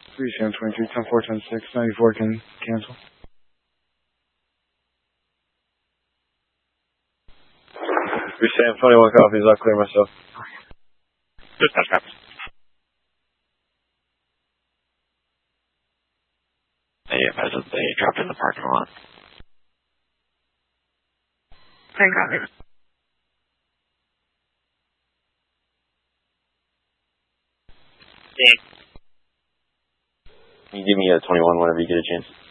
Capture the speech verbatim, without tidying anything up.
three Sam twenty-three, ten four, ten six, ninety-four can cancel. three Sam twenty-one copies, I'll clear myself. Dispatch copies. They, they dropped in the parking lot. ten copies. Can you give me a twenty-one whenever you get a chance?